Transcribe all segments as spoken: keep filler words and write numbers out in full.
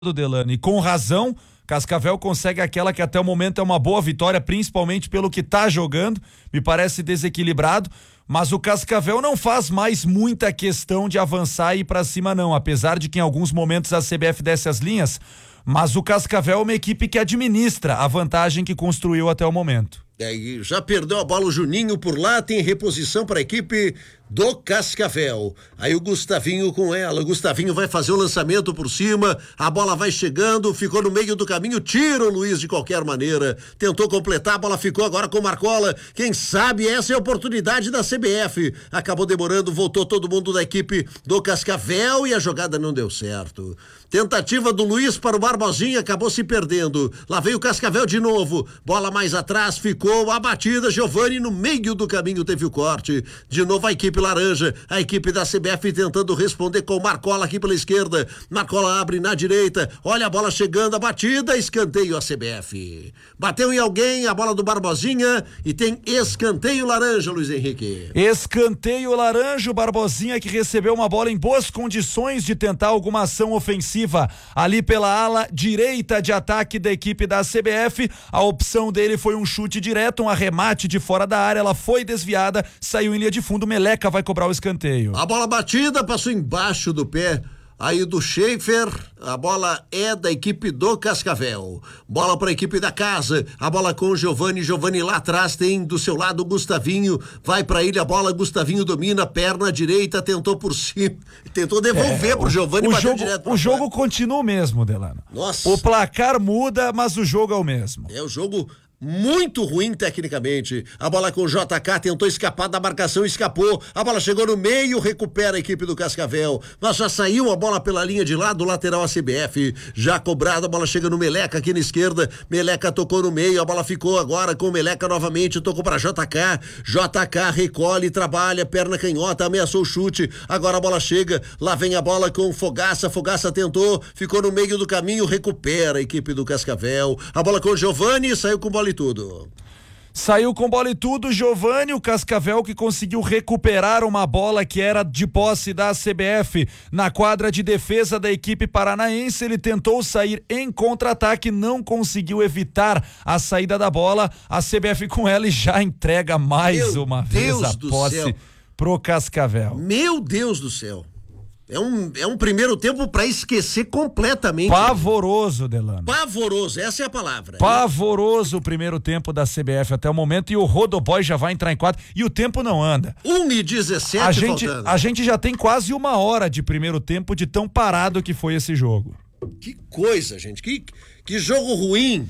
Delano, e com razão, Cascavel consegue aquela que até o momento é uma boa vitória, principalmente pelo que tá jogando, me parece desequilibrado, mas o Cascavel não faz mais muita questão de avançar e ir pra cima não, apesar de que em alguns momentos a C B F desce as linhas, mas o Cascavel é uma equipe que administra a vantagem que construiu até o momento. É, e já perdeu a bola o Juninho por lá, tem reposição para a equipe do Cascavel. Aí o Gustavinho com ela, o Gustavinho vai fazer o lançamento por cima, a bola vai chegando, ficou no meio do caminho, tira o Luiz de qualquer maneira, tentou completar, a bola ficou agora com o Marcola, quem sabe essa é a oportunidade da C B F, acabou demorando, voltou todo mundo da equipe do Cascavel e a jogada não deu certo. Tentativa do Luiz para o Barbosinha, acabou se perdendo, lá veio o Cascavel de novo, bola mais atrás, ficou a batida, Giovani no meio do caminho teve o corte, de novo a equipe laranja, a equipe da C B F tentando responder com o Marcola aqui pela esquerda, Marcola abre na direita, olha a bola chegando, a batida, escanteio a C B F, bateu em alguém, a bola do Barbosinha e tem escanteio laranja, Luiz Henrique. Escanteio laranja, o Barbosinha que recebeu uma bola em boas condições de tentar alguma ação ofensiva ali pela ala direita de ataque da equipe da C B F, a opção dele foi um chute direto, um arremate de fora da área, ela foi desviada, saiu em linha de fundo, Meleca vai cobrar o escanteio. A bola batida passou embaixo do pé aí do Schaefer, a bola é da equipe do Cascavel, bola para a equipe da casa, a bola com o Giovani, Giovani lá atrás tem do seu lado o Gustavinho, vai para ele a bola, Gustavinho domina, perna direita, tentou por cima, tentou devolver é, pro Giovani, o bateu jogo, direto. O jogo continua o mesmo, Delano. Nossa. O placar muda, mas o jogo é o mesmo. É o jogo muito ruim tecnicamente, a bola com o J K, tentou escapar da marcação, escapou, a bola chegou no meio, recupera a equipe do Cascavel, mas já saiu a bola pela linha de lado, lateral a C B F, já cobrada, a bola chega no Meleca aqui na esquerda, Meleca tocou no meio, a bola ficou agora com o Meleca novamente, tocou para J K, J K recolhe, trabalha, perna canhota, ameaçou o chute, agora a bola chega, lá vem a bola com o Fogaça, Fogaça tentou, ficou no meio do caminho, recupera a equipe do Cascavel, a bola com o Giovani, saiu com bola e tudo. Saiu com bola e tudo, Giovani, o Cascavel que conseguiu recuperar uma bola que era de posse da C B F na quadra de defesa da equipe paranaense, ele tentou sair em contra-ataque, não conseguiu evitar a saída da bola, a C B F com ela e já entrega mais Meu uma Deus vez a posse céu. pro Cascavel. Meu Deus do céu. É um, é um primeiro tempo para esquecer completamente. Pavoroso, Delano. Pavoroso, essa é a palavra. Pavoroso o primeiro tempo da C B F até o momento e o Rodoboy já vai entrar em quadro e o tempo não anda. um e dezessete a gente, faltando. a gente já tem quase uma hora de primeiro tempo de tão parado que foi esse jogo. Que coisa, gente, que, que jogo ruim.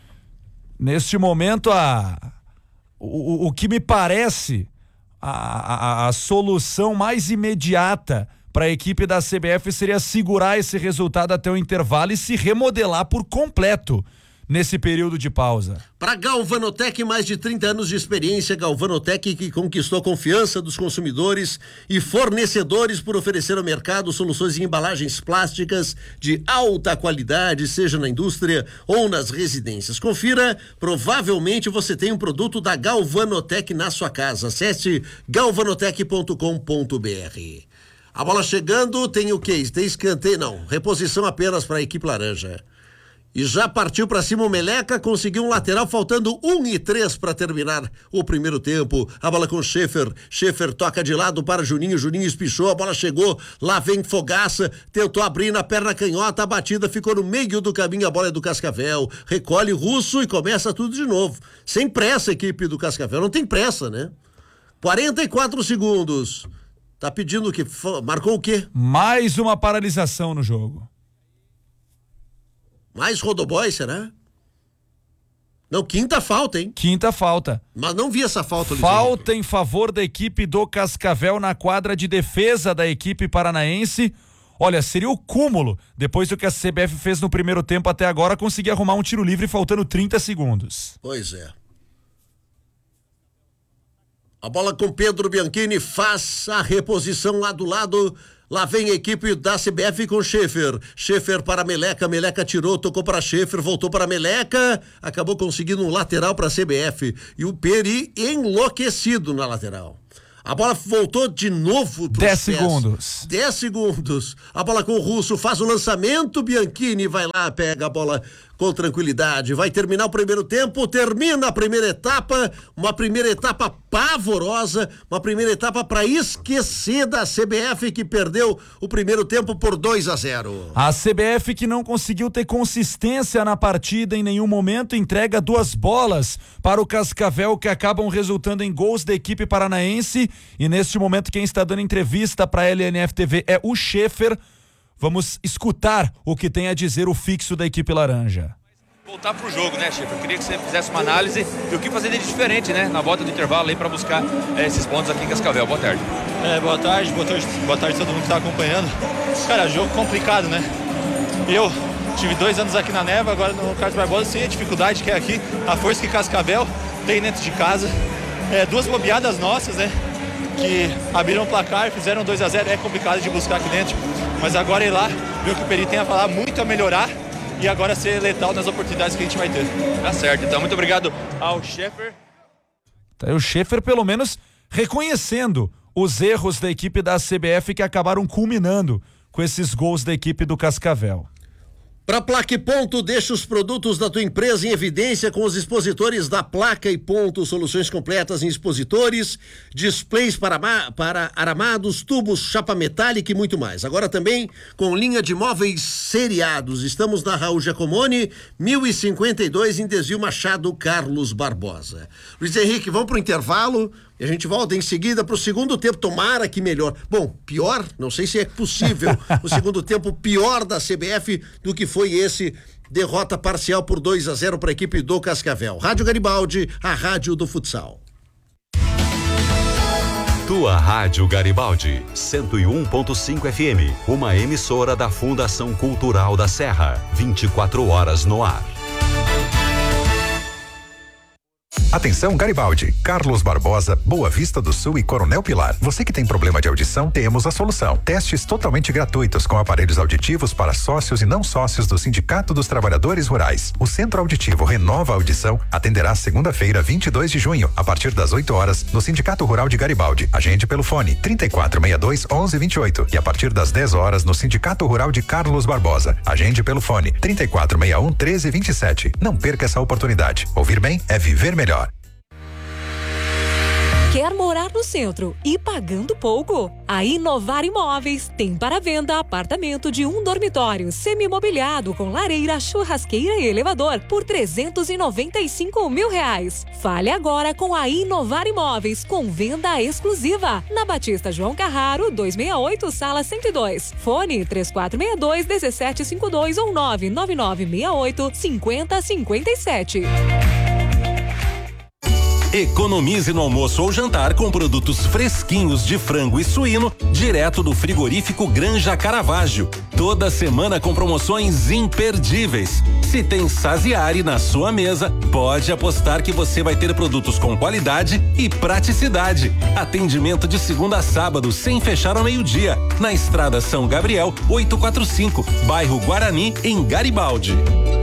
Neste momento, a, o, o que me parece a, a, a solução mais imediata para a equipe da C B F seria segurar esse resultado até o intervalo e se remodelar por completo nesse período de pausa. Para Galvanotec, mais de trinta anos de experiência, Galvanotec que conquistou a confiança dos consumidores e fornecedores por oferecer ao mercado soluções em embalagens plásticas de alta qualidade, seja na indústria ou nas residências. Confira, provavelmente você tem um produto da Galvanotec na sua casa. Acesse galvanotec ponto com ponto br. A bola chegando, tem o quê? Tem escanteio, não, reposição apenas para a equipe laranja. E já partiu para cima o Meleca, conseguiu um lateral, faltando um e três para terminar o primeiro tempo. A bola com o Schaefer, Schaefer toca de lado para Juninho, Juninho espichou, a bola chegou, lá vem Fogaça, tentou abrir na perna canhota, a batida ficou no meio do caminho, a bola é do Cascavel, recolhe o Russo e começa tudo de novo. Sem pressa a equipe do Cascavel, não tem pressa, né? quarenta e quatro segundos. Tá pedindo o quê? Marcou o quê? Mais uma paralisação no jogo. Mais Rodoboy, será? Não, quinta falta, hein? Quinta falta. Mas não vi essa falta. Falta em favor da equipe do Cascavel na quadra de defesa da equipe paranaense. Olha, seria o cúmulo, depois do que a C B F fez no primeiro tempo até agora, conseguir arrumar um tiro livre faltando trinta segundos. Pois é. A bola com Pedro Bianchini faz a reposição lá do lado. Lá vem a equipe da C B F com Schaefer. Schaefer para Meleca. Meleca tirou, tocou para Schaefer, voltou para Meleca. Acabou conseguindo um lateral para a C B F. E o Peri enlouquecido na lateral. A bola voltou de novo pros dez pés. segundos. dez segundos. A bola com o Russo, faz o lançamento, Bianchini vai lá, pega a bola com tranquilidade. Vai terminar o primeiro tempo, termina a primeira etapa, uma primeira etapa pavorosa, uma primeira etapa para esquecer da C B F, que perdeu o primeiro tempo por dois a zero. A C B F, que não conseguiu ter consistência na partida em nenhum momento, entrega duas bolas para o Cascavel, que acabam resultando em gols da equipe paranaense. E neste momento quem está dando entrevista para a L N F T V é o Schaefer. Vamos escutar o que tem a dizer o fixo da equipe laranja. Voltar pro jogo, né, Schaefer? Eu queria que você fizesse uma análise do que fazer de diferente, né, na volta do intervalo aí para buscar é, esses pontos aqui em Cascavel. Boa tarde. É, boa tarde, boa tarde, boa tarde a todo mundo que está acompanhando. Cara, jogo complicado, né? Eu tive dois anos aqui na Neva, agora no Carlos Barbosa, sei a dificuldade que é aqui, a força que Cascavel tem dentro de casa. É, duas bobeadas nossas, né? Que abriram o placar, fizeram dois a zero, é complicado de buscar aqui dentro. Mas agora ir lá, ver o que o Peri tem a falar, muito a melhorar. E agora ser letal nas oportunidades que a gente vai ter. Tá certo, então muito obrigado ao Schaefer. Tá aí o Schaefer pelo menos reconhecendo os erros da equipe da C B F que acabaram culminando com esses gols da equipe do Cascavel. Para Placa e Ponto, deixa os produtos da tua empresa em evidência com os expositores da Placa e Ponto, soluções completas em expositores, displays para, para aramados, tubos, chapa metálica e muito mais. Agora também com linha de móveis seriados. Estamos na Raul Giacomoni, mil e cinquenta e dois, em Desvio Machado Carlos Barbosa. Luiz Henrique, vamos para o intervalo e a gente volta em seguida para o segundo tempo. Tomara que melhor. Bom, pior, não sei se é possível o segundo tempo pior da C B F do que foi esse. Derrota parcial por dois a zero para a equipe do Cascavel. Rádio Garibaldi, a rádio do futsal. Tua Rádio Garibaldi, cento e um ponto cinco F M, uma emissora da Fundação Cultural da Serra, vinte e quatro horas no ar. Atenção Garibaldi, Carlos Barbosa, Boa Vista do Sul e Coronel Pilar. Você que tem problema de audição, temos a solução. Testes totalmente gratuitos com aparelhos auditivos para sócios e não sócios do Sindicato dos Trabalhadores Rurais. O Centro Auditivo Renova a Audição atenderá segunda-feira, vinte e dois de junho, a partir das oito horas, no Sindicato Rural de Garibaldi. Agende pelo fone trinta e quatro sessenta e dois, onze vinte e oito e a partir das dez horas no Sindicato Rural de Carlos Barbosa. Agende pelo fone trinta e quatro sessenta e um, treze vinte e sete. Não perca essa oportunidade. Ouvir bem é viver melhor. Quer morar no centro e pagando pouco? A Inovar Imóveis tem para venda apartamento de um dormitório semi-mobiliado com lareira, churrasqueira e elevador por trezentos e noventa e cinco mil reais. Fale agora com a Inovar Imóveis com venda exclusiva na Batista João Carraro duzentos e sessenta e oito, sala cento e dois. Fone três quatro seis dois, um sete cinco dois ou nove nove nove seis oito, cinco zero cinco sete. Economize no almoço ou jantar com produtos fresquinhos de frango e suíno, direto do frigorífico Granja Caravaggio. Toda semana com promoções imperdíveis. Se tem Saziari na sua mesa, pode apostar que você vai ter produtos com qualidade e praticidade. Atendimento de segunda a sábado, sem fechar ao meio-dia, na Estrada São Gabriel, oitocentos e quarenta e cinco, bairro Guarani, em Garibaldi.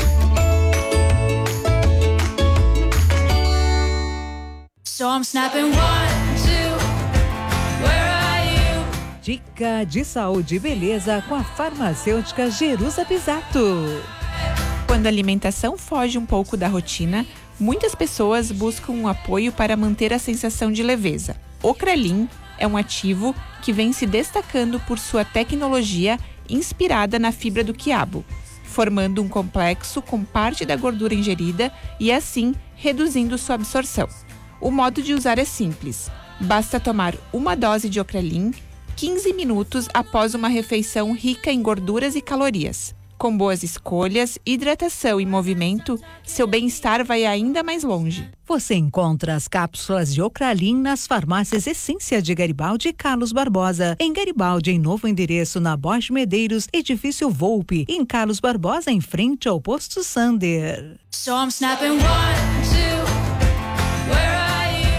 So I'm snapping one, two, where are you? Dica de saúde e beleza com a farmacêutica Jerusa Pisato. Quando a alimentação foge um pouco da rotina, muitas pessoas buscam um apoio para manter a sensação de leveza. O Krelin é um ativo que vem se destacando por sua tecnologia inspirada na fibra do quiabo, formando um complexo com parte da gordura ingerida e assim reduzindo sua absorção. O modo de usar é simples. Basta tomar uma dose de Ocrelin quinze minutos após uma refeição rica em gorduras e calorias. Com boas escolhas, hidratação e movimento, seu bem-estar vai ainda mais longe. Você encontra as cápsulas de Ocralin nas farmácias Essência de Garibaldi e Carlos Barbosa. Em Garibaldi, em novo endereço na Borges Medeiros, edifício Volpe. Em Carlos Barbosa, em frente ao posto Sander. So I'm snapping one, two, where are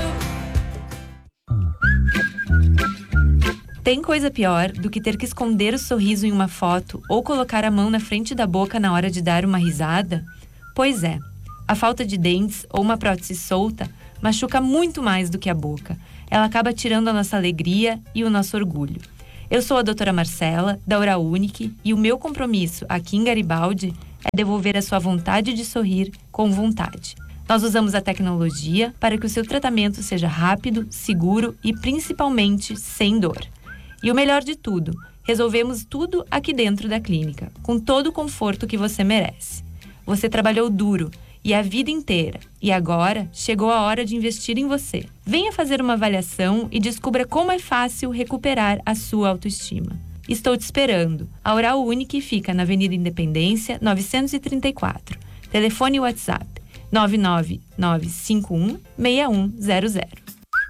Tem coisa pior do que ter que esconder o sorriso em uma foto ou colocar a mão na frente da boca na hora de dar uma risada? Pois é, a falta de dentes ou uma prótese solta machuca muito mais do que a boca. Ela acaba tirando a nossa alegria e o nosso orgulho. Eu sou a doutora Marcela, da Oral Unique, e o meu compromisso aqui em Garibaldi é devolver a sua vontade de sorrir com vontade. Nós usamos a tecnologia para que o seu tratamento seja rápido, seguro e principalmente sem dor. E o melhor de tudo, resolvemos tudo aqui dentro da clínica, com todo o conforto que você merece. Você trabalhou duro e a vida inteira, e agora chegou a hora de investir em você. Venha fazer uma avaliação e descubra como é fácil recuperar a sua autoestima. Estou te esperando. A Oral Unique fica na Avenida Independência, novecentos e trinta e quatro. Telefone e WhatsApp nove nove nove cinco um seis um zero zero.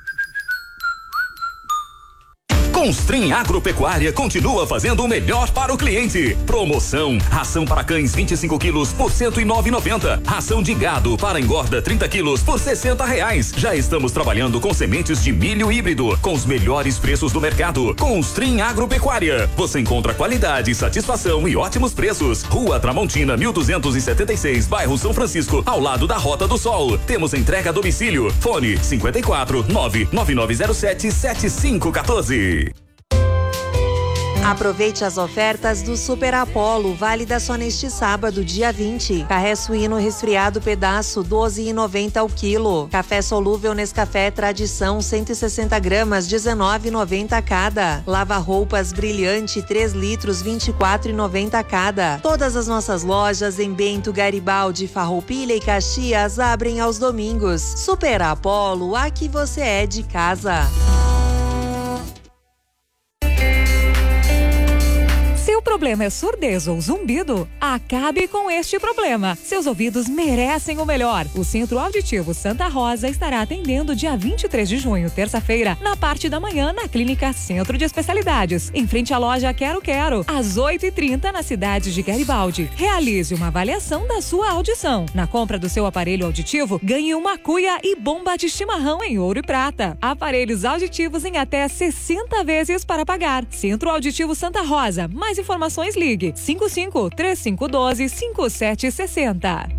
Constrim Agropecuária continua fazendo o melhor para o cliente. Promoção: ração para cães vinte e cinco quilos por cento e nove reais e noventa centavos. Ração de gado para engorda trinta quilos por sessenta reais. Já estamos trabalhando com sementes de milho híbrido com os melhores preços do mercado. Constrim Agropecuária. Você encontra qualidade, satisfação e ótimos preços. Rua Tramontina, mil duzentos e setenta e seis, bairro São Francisco, ao lado da Rota do Sol. Temos entrega a domicílio. Fone cinquenta e quatro, nove nove nove zero sete, sete cinco um quatro. Aproveite as ofertas do Super Apollo, válida só neste sábado, dia vinte. Carré suíno resfriado pedaço, doze reais e noventa centavos ao quilo. Café solúvel Nescafé Tradição, cento e sessenta gramas, dezenove reais e noventa centavos cada. Lava roupas Brilhante, três litros, vinte e quatro reais e noventa centavos cada. Todas as nossas lojas em Bento, Garibaldi, Farroupilha e Caxias abrem aos domingos. Super Apollo, aqui você é de casa. Seu problema é surdez ou zumbido? Acabe com este problema. Seus ouvidos merecem o melhor. O Centro Auditivo Santa Rosa estará atendendo dia vinte e três de junho, terça-feira, na parte da manhã, na Clínica Centro de Especialidades, em frente à loja Quero Quero, às oito e trinta, na cidade de Garibaldi. Realize uma avaliação da sua audição. Na compra do seu aparelho auditivo, ganhe uma cuia e bomba de chimarrão em ouro e prata. Aparelhos auditivos em até sessenta vezes para pagar. Centro Auditivo Santa Rosa. Mais informações, ligue cinco cinco, três cinco um dois, cinco sete seis zero.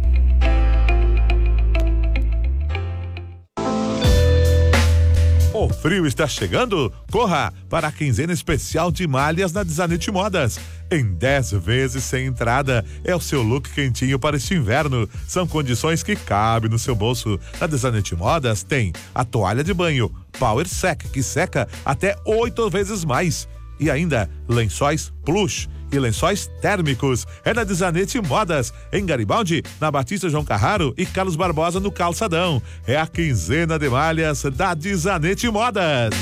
O frio está chegando? Corra para a quinzena especial de malhas na Desanete Modas. Em dez vezes sem entrada. É o seu look quentinho para este inverno. São condições que cabem no seu bolso. Na Desanete Modas tem a toalha de banho Power Sec, que seca até oito vezes mais. E ainda lençóis plush e lençóis térmicos. É na Desanete Modas, em Garibaldi, na Batista João Carraro e Carlos Barbosa no Calçadão. É a quinzena de malhas da Desanete Modas.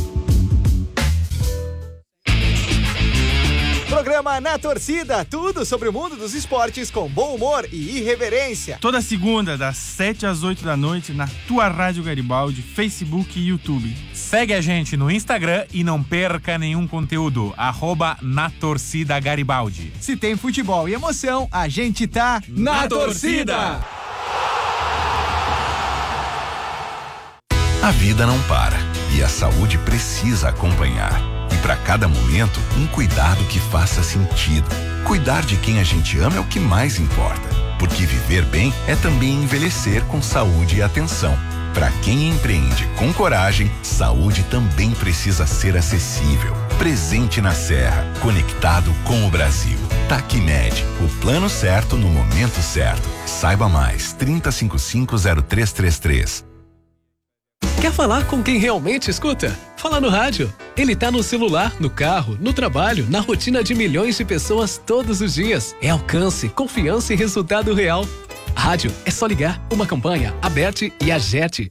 Programa Na Torcida, tudo sobre o mundo dos esportes com bom humor e irreverência. Toda segunda, das sete às oito da noite, na tua Rádio Garibaldi, Facebook e YouTube. Segue a gente no Instagram e não perca nenhum conteúdo. Arroba Na Torcida Garibaldi. Se tem futebol e emoção, a gente tá na, na torcida. A vida não para e a saúde precisa acompanhar. E para cada momento, um cuidado que faça sentido. Cuidar de quem a gente ama é o que mais importa. Porque viver bem é também envelhecer com saúde e atenção. Para quem empreende com coragem, saúde também precisa ser acessível. Presente na Serra, conectado com o Brasil. Tacmed, o plano certo no momento certo. Saiba mais, trinta, cinquenta e cinco, zero três três três. Quer falar com quem realmente escuta? Fala no rádio. Ele tá no celular, no carro, no trabalho, na rotina de milhões de pessoas todos os dias. É alcance, confiança e resultado real. Rádio é só ligar. Uma campanha, Aberte e Agete.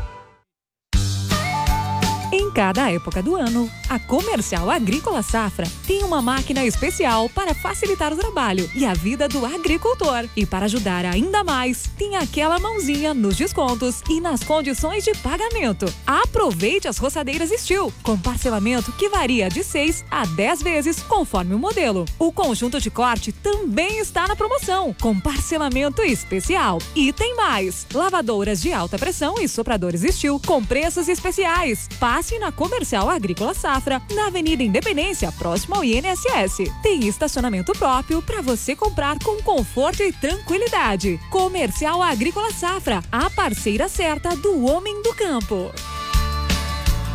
Em cada época do ano, a Comercial Agrícola Safra tem uma máquina especial para facilitar o trabalho e a vida do agricultor. E para ajudar ainda mais, tem aquela mãozinha nos descontos e nas condições de pagamento. Aproveite as roçadeiras Steel, com parcelamento que varia de seis a dez vezes conforme o modelo. O conjunto de corte também está na promoção, com parcelamento especial. E tem mais! Lavadoras de alta pressão e sopradores Steel com preços especiais. Passe na Comercial Agrícola Safra, na Avenida Independência, próximo ao I N S S. Tem estacionamento próprio para você comprar com conforto e tranquilidade. Comercial Agrícola Safra, a parceira certa do homem do campo.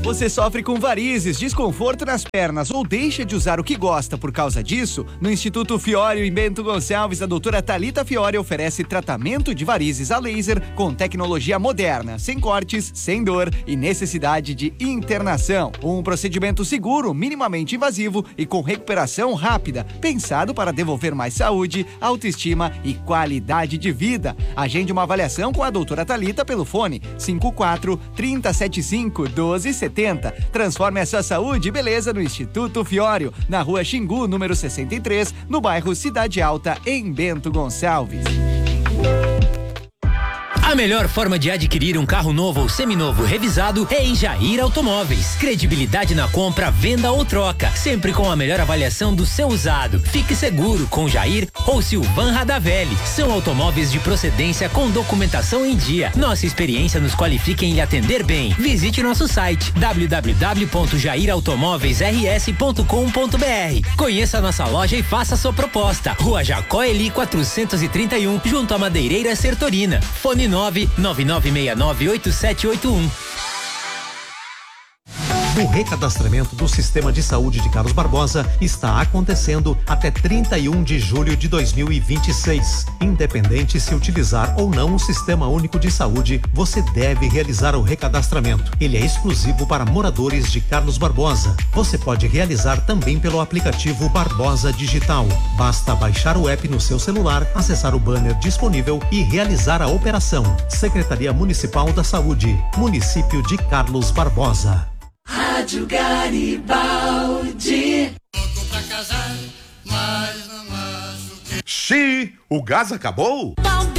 Você sofre com varizes, desconforto nas pernas ou deixa de usar o que gosta por causa disso? No Instituto Fiório em Bento Gonçalves, a doutora Thalita Fiori oferece tratamento de varizes a laser com tecnologia moderna, sem cortes, sem dor e necessidade de internação. Um procedimento seguro, minimamente invasivo e com recuperação rápida, pensado para devolver mais saúde, autoestima e qualidade de vida. Agende uma avaliação com a doutora Thalita pelo fone cinco quatro, três zero sete cinco, um dois sete zero. Transforme a sua saúde e beleza no Instituto Fiório, na rua Xingu, número sessenta e três, no bairro Cidade Alta, em Bento Gonçalves. A melhor forma de adquirir um carro novo ou seminovo revisado é em Jair Automóveis. Credibilidade na compra, venda ou troca, sempre com a melhor avaliação do seu usado. Fique seguro com Jair ou Silvan Radavelli. São automóveis de procedência com documentação em dia. Nossa experiência nos qualifica em lhe atender bem. Visite nosso site w w w ponto jair automóveis r s ponto com ponto b r. Conheça a nossa loja e faça sua proposta. Rua Jacó Eli quatrocentos e trinta e um, junto à Madeireira Sertorina. Fone nove nove nove seis nove oito sete oito um. O recadastramento do Sistema de Saúde de Carlos Barbosa está acontecendo até trinta e um de julho de dois mil e vinte e seis. Independente se utilizar ou não o Sistema Único de Saúde, você deve realizar o recadastramento. Ele é exclusivo para moradores de Carlos Barbosa. Você pode realizar também pelo aplicativo Barbosa Digital. Basta baixar o app no seu celular, acessar o banner disponível e realizar a operação. Secretaria Municipal da Saúde, Município de Carlos Barbosa. Rádio Garibaldi. Xiii, o gás acabou? Bom